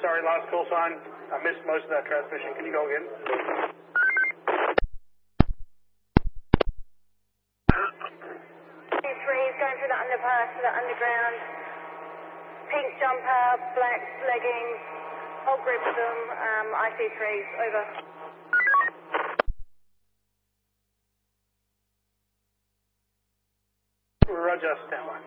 sorry, last call sign. I missed most of that transmission. Can you go again? He's going through the underpass to the underground. Pink jumper, black leggings, whole group of them, IC3s, over. Roger, stand by.